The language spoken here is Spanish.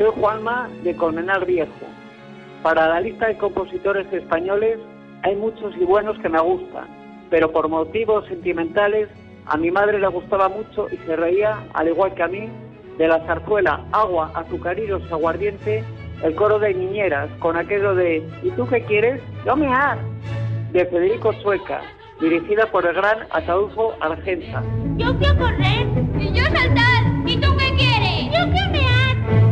Soy Juanma de Colmenar Viejo. Para la lista de compositores españoles hay muchos y buenos que me gustan, pero por motivos sentimentales a mi madre le gustaba mucho y se reía, al igual que a mí, de la zarzuela Agua, Azucaritos y Aguardiente, el coro de niñeras, con aquello de ¿y tú qué quieres? ¡Yo mear! De Federico Sueca, dirigida por el gran Ataúlfo Argenta. Yo fui a correr y yo saltar.